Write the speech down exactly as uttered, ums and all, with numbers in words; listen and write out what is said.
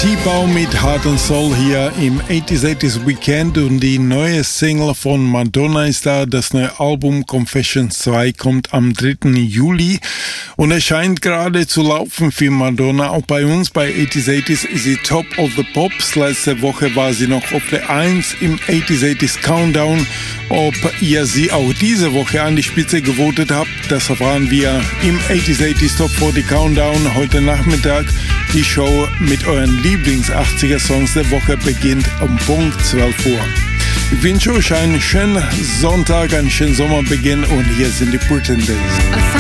T-Baum mit Heart and Soul hier im achtziger achtziger Weekend und die neue Single von Madonna ist da. Das neue Album Confessions zwei kommt am dritten Juli und es scheint gerade zu laufen für Madonna. Auch bei uns bei achtziger achtziger ist sie Top of the Pops. Letzte Woche war sie noch auf der eins im achtziger achtziger Countdown. Ob ihr sie auch diese Woche an die Spitze gewotet habt, das erfahren wir im achtziger achtziger Top vierzig Countdown heute Nachmittag. Die Show mit euren Lieblings-achtziger-Songs der Woche beginnt um Punkt zwölf Uhr. Ich wünsche euch einen schönen Sonntag, einen schönen Sommerbeginn und hier sind die Pretenders.